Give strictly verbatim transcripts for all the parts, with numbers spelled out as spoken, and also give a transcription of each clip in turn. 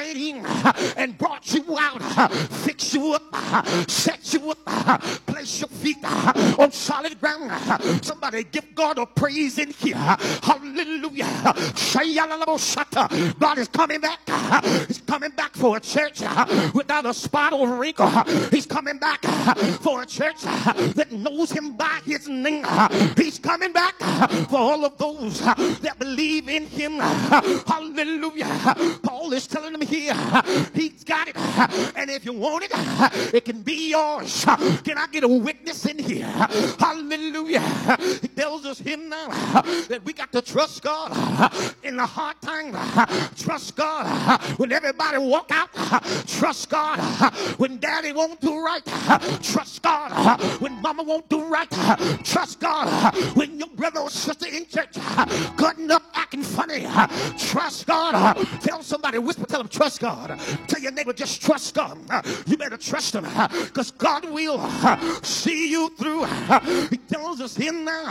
right in and brought you out, fix you up, set you up, place your feet on solid ground. Somebody give God a praise in here. Hallelujah. God is coming back. He's coming back for a church without a spot or wrinkle. He's coming back for a church that knows him by his name. He's coming back for all of those that believe in him. Hallelujah. Paul is telling them here, he's got it. And if you want it, it can be yours. Can I get a witness in here? Hallelujah. He tells us here now that we got to trust God in the hard time. Trust God when everybody walk out. Trust God when daddy won't do right. Trust God when mama won't do right. Trust God when your brother or sister in church cutting up, acting funny. Trust God. Tell somebody, whisper, tell them, trust God. Tell your neighbor, just trust God. You better trust him because God will see you through. He tells us here now,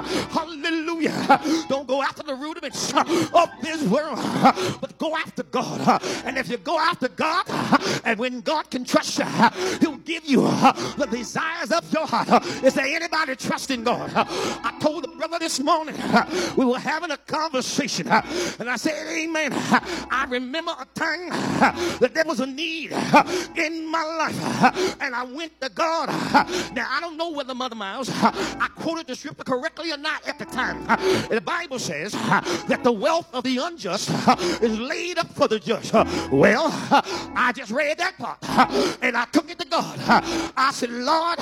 hallelujah, don't go after the rudiments of this world, but go after God. And if you go after God, and when God can trust you, he'll give you the desires of your heart. Is there anybody trusting God? I told the brother this morning, we were having a conversation, and I said, amen. I remember a time that there was a need in my life, and I went to God. Now, I don't know whether Mother Miles, I quoted the scripture correctly or not at the time. The Bible says that the wealth of the unjust is laid up for the just. Well, I just read that part, and I took it to God. I said, Lord,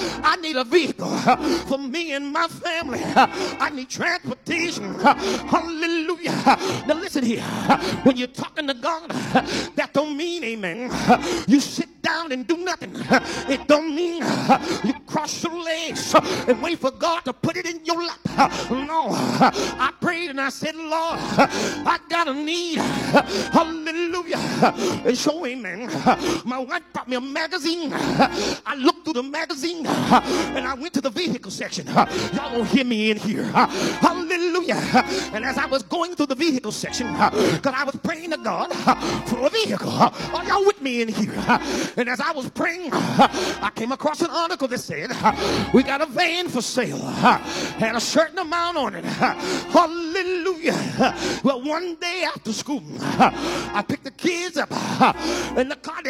I need a vehicle for me and my family. I need transportation. Hallelujah. Now listen here. When you're talking to God, that don't mean, amen, you sit down and do nothing. It don't mean you cross your legs and wait for God to put it in your lap. No, I prayed and I said, Lord, I got a need. Hallelujah. And so, amen, my wife brought me a magazine. I looked through the magazine and I went to the vehicle section. Y'all don't hear me in here. Hallelujah. And as I was going through the vehicle section, because I was praying to God for a vehicle. Are y'all with me in here? And as I was praying, I came across an article that said, we got a van for sale. Had a certain amount on it. Hallelujah. Well, one day after school, I picked the kids up in the car.